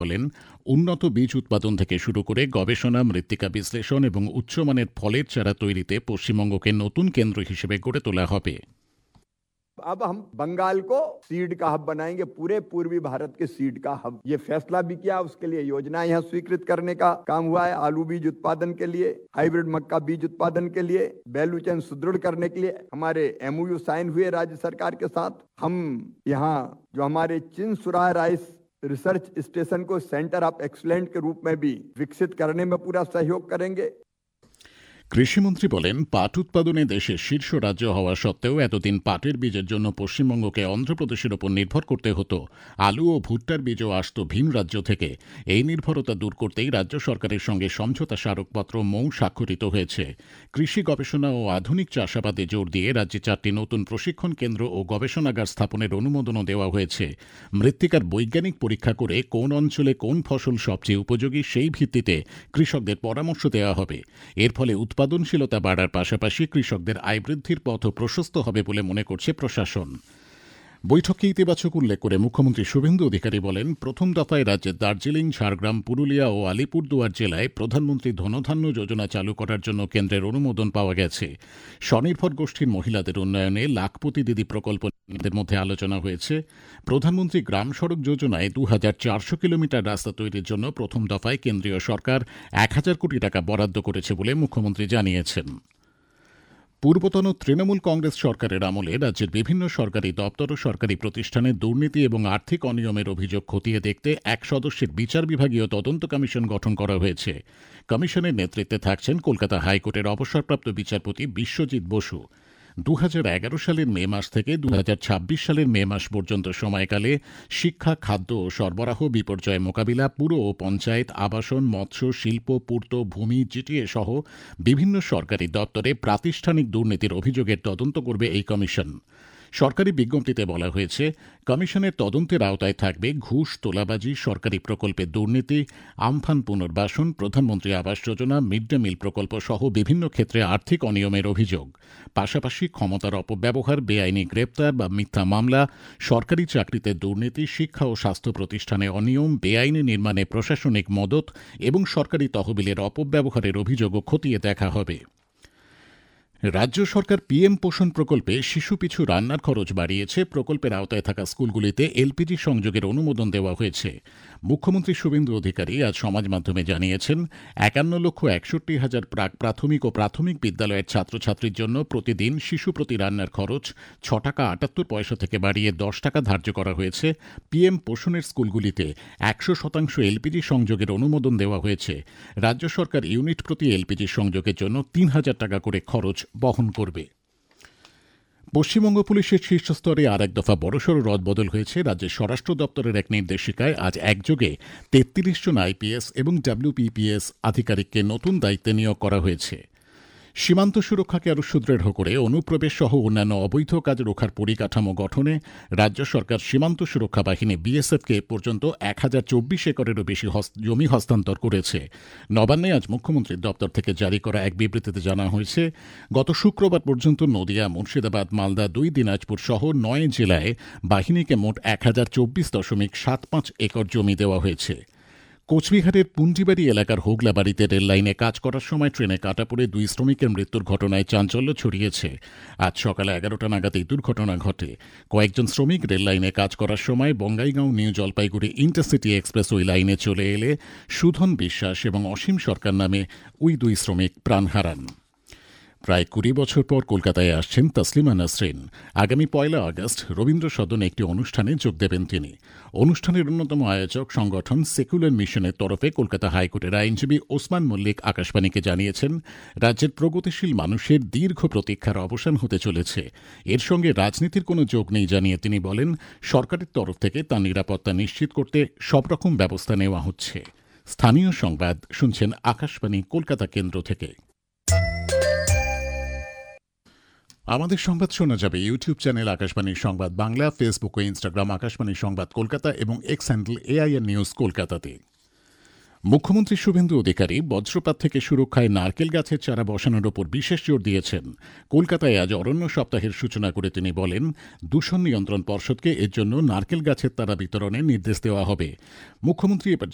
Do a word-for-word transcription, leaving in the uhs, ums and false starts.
বলেন, উন্নত বীজ উৎপাদন থেকে শুরু করে গবেষণা, মৃত্তিকা বিশ্লেষণ এবং উচ্চমানের ফলের চারা তৈরিতে পশ্চিমবঙ্গকে নতুন কেন্দ্র হিসেবে গড়ে তোলা হবে। अब हम बंगाल को सीड का हब बनाएंगे, पूरे पूर्वी भारत के सीड का हब। ये फैसला भी किया, उसके लिए योजना यहाँ स्वीकृत करने का काम हुआ है। आलू बीज उत्पादन के लिए, हाइब्रिड मक्का बीज उत्पादन के लिए, वैल्यू चेन सुदृढ़ करने के लिए हमारे एमओयू साइन हुए राज्य सरकार के साथ। हम यहाँ जो हमारे चिनसुरा राइस रिसर्च स्टेशन को सेंटर ऑफ एक्सीलेंस के रूप में भी विकसित करने में पूरा सहयोग करेंगे। কৃষিমন্ত্রী বলেন, পাট উৎপাদনে দেশের শীর্ষ রাজ্য হওয়া সত্ত্বেও এতদিন পাটের বীজের জন্য পশ্চিমবঙ্গকে অন্ধ্রপ্রদেশের ওপর নির্ভর করতে হতো। আলু ও ভুট্টার বীজও আসত ভিন রাজ্য থেকে। এই নির্ভরতা দূর করতেই রাজ্য সরকারের সঙ্গে সমঝোতা স্মারকপত্র মৌ স্বাক্ষরিত হয়েছে। কৃষি গবেষণা ও আধুনিক চাষাবাদে জোর দিয়ে রাজ্যে চারটি নতুন প্রশিক্ষণ কেন্দ্র ও গবেষণাগার স্থাপনের অনুমোদনও দেওয়া হয়েছে। মৃত্তিকার বৈজ্ঞানিক পরীক্ষা করে কোন অঞ্চলে কোন ফসল সবচেয়ে উপযোগী সেই ভিত্তিতে কৃষকদের পরামর্শ দেওয়া হবে। এর ফলে উৎপাদনশীলতা বাড়ার পাশাপাশি কৃষকদের আয় বৃদ্ধির পথও প্রশস্ত হবে বলে মনে করছে প্রশাসন। বৈঠকে ইতিবাচক উল্লেখ করে মুখ্যমন্ত্রী শুভেন্দু অধিকারী বলেন, প্রথম দফায় রাজ্যের দার্জিলিং, ঝাড়গ্রাম, পুরুলিয়া ও আলিপুরদুয়ার জেলায় প্রধানমন্ত্রী ধনধান্য যোজনা চালু করার জন্য কেন্দ্রের অনুমোদন পাওয়া গেছে। স্বনির্ভর গোষ্ঠীর মহিলাদের উন্নয়নে লাখপতি দিদি প্রকল্পের মধ্যে আলোচনা হয়েছে। প্রধানমন্ত্রী গ্রাম সড়ক যোজনায় দু হাজার চারশো কিলোমিটার রাস্তা তৈরির জন্য প্রথম দফায় কেন্দ্রীয় সরকার এক হাজার কোটি টাকা বরাদ্দ করেছে বলে মুখ্যমন্ত্রী জানিয়েছেন। পূর্বতন তৃণমূল কংগ্রেস সরকারের আমলে রাজ্যের বিভিন্ন সরকারি দপ্তর ও সরকারি প্রতিষ্ঠানে দুর্নীতি এবং আর্থিক অনিয়মের অভিযোগ খতিয়ে দেখতে এক সদস্যের বিচার বিভাগীয় তদন্ত কমিশন গঠন করা হয়েছে। কমিশনের নেতৃত্বে থাকছেন কলকাতা হাইকোর্টের অবসরপ্রাপ্ত বিচারপতি বিশ্বজিৎ বসু। দু হাজার এগারো সালের মে মাস থেকে দু হাজার ছাব্বিশ সালের মে মাস পর্যন্ত সময়কালে শিক্ষা, খাদ্য ও সরবরাহ, বিপর্যয় মোকাবিলা, পুর ও পঞ্চায়েত, আবাসন, মৎস্য, শিল্প, পূর্ত, ভূমি, জিটিএ সহ বিভিন্ন সরকারি দপ্তরে প্রাতিষ্ঠানিক দুর্নীতির অভিযোগের তদন্ত করবে এই কমিশন। সরকারি বিজ্ঞপ্তিতে বলা হয়েছে, কমিশনের তদন্তের আওতায় থাকবে ঘুষ, তোলাবাজি, সরকারি প্রকল্পে দুর্নীতি, আমফান পুনর্বাসন, প্রধানমন্ত্রী Awas Yojana, mid day meal প্রকল্প সহ বিভিন্ন ক্ষেত্রে আর্থিক অনিয়মের অভিযোগ। পাশাপাশি ক্ষমতার অপব্যবহার, বেআইনি গ্রেপ্তার বা মিথ্যা মামলা, সরকারি চাকরিতে দুর্নীতি, শিক্ষা ও স্বাস্থ্য প্রতিষ্ঠানে অনিয়ম, বেআইনি নির্মাণে প্রশাসনিক মদত এবং সরকারি তহবিলের অপব্যবহারের অভিযোগও খতিয়ে দেখা হবে। রাজ্য সরকার পিএম পোষণ প্রকল্পে শিশু পিছু রান্নার খরচ বাড়িয়েছে। প্রকল্পের আওতায় থাকা স্কুলগুলিতে এলপিজি সংযোগের অনুমোদন দেওয়া হয়েছে। মুখ্যমন্ত্রী শুভেন্দু অধিকারী আজ সমাজ মাধ্যমে জানিয়েছেন, একান্ন লক্ষ একষট্টি হাজার প্রাক প্রাথমিক ও প্রাথমিক বিদ্যালয়ের ছাত্রছাত্রীর জন্য প্রতিদিন শিশু প্রতি রান্নার খরচ ছ টাকা আটাত্তর পয়সা থেকে বাড়িয়ে দশ টাকা ধার্য করা হয়েছে। পিএম পোষণের স্কুলগুলিতে একশো শতাংশ এলপিজি সংযোগের অনুমোদন দেওয়া হয়েছে। রাজ্য সরকার ইউনিট প্রতি এলপিজি সংযোগের জন্য তিন হাজার টাকা করে খরচ বহন করবে। পশ্চিমবঙ্গ পুলিশের শীর্ষস্তরে আর এক দফা বড়সড় রদবদল হয়েছে। রাজ্যের স্বরাষ্ট্র দপ্তরের এক নির্দেশিকায় আজ একযোগে তেত্রিশ জন আইপিএস এবং ডাব্লিউপিপিএস আধিকারিককে নতুন দায়িত্বে নিয়োগ করা হয়েছে। সীমান্ত সুরক্ষাকে আরও সুদৃঢ় করে অনুপ্রবেশ সহ অন্যান্য অবৈধ কাজ রোখার পরিকাঠামো গঠনে রাজ্য সরকার সীমান্ত সুরক্ষা বাহিনী বিএসএফকে এ পর্যন্ত এক হাজার চব্বিশ একরেরও বেশি জমি হস্তান্তর করেছে। নবান্নে আজ মুখ্যমন্ত্রীর দপ্তর থেকে জারি করা এক বিবৃতিতে জানা হয়েছে, গত শুক্রবার পর্যন্ত নদিয়া, মুর্শিদাবাদ, মালদা, দুই দিনাজপুর সহ নয় জেলায় বাহিনীকে মোট এক হাজার চব্বিশ দশমিক সাত পাঁচ একর জমি দেওয়া হয়েছে। কোচবিহারের পুন্ডিবাড়ি এলাকার হোগলাবাড়িতে রেললাইনে কাজ করার সময় ট্রেনে কাটা পড়ে দুই শ্রমিকের মৃত্যুর ঘটনায় চাঞ্চল্য ছড়িয়েছে। আজ সকালে এগারোটা নাগাদ এই দুর্ঘটনা ঘটে। কয়েকজন শ্রমিক রেললাইনে কাজ করার সময় Bongaigaon new Jalpaiguri intercity express ওই লাইনে চলে এলে সুধন বিশ্বাস এবং অসীম সরকার নামে ওই দুই শ্রমিক প্রাণ হারান। প্রায় কুড়ি বছর পর কলকাতায় আসছেন তসলিমা নাসরিন। আগামী পয়লা আগস্ট রবীন্দ্র সদনে একটি অনুষ্ঠানে যোগ দেবেন তিনি। অনুষ্ঠানের অন্যতম আয়োজক সংগঠন সেকুলার মিশনের তরফে কলকাতা হাইকোর্টের আইনজীবী ওসমান মল্লিক আকাশবাণীকে জানিয়েছেন, রাজ্যের প্রগতিশীল মানুষের দীর্ঘ প্রতীক্ষার অবসান হতে চলেছে। এর সঙ্গে রাজনীতির কোনো যোগ নেই জানিয়ে তিনি বলেন, সরকারের তরফ থেকে তার নিরাপত্তা নিশ্চিত করতে সব রকম ব্যবস্থা নেওয়া হচ্ছে। স্থানীয় সংবাদ শুনছেন আকাশবাণী কলকাতা কেন্দ্র থেকে। আমাদের সংবাদ শোনা যাবে ইউটিউব চ্যানেল আকাশবাণী সংবাদ বাংলা, ফেসবুক ও ইনস্টাগ্রাম আকাশবাণী সংবাদ কলকাতা এবং এক্স হ্যান্ডেল এআইএন নিউজ কলকাতাতে। মুখ্যমন্ত্রী শুভেন্দু অধিকারী বজ্রপাত থেকে সুরক্ষায় নারকেল গাছের চারা বসানোর ওপর বিশেষ জোর দিয়েছেন। কলকাতায় আজ অরণ্য সপ্তাহের সূচনা করে তিনি বলেন, দূষণ নিয়ন্ত্রণ পর্ষদকে এর জন্য নারকেল গাছের চারা বিতরণের নির্দেশ দেওয়া হবে। মুখ্যমন্ত্রী এবার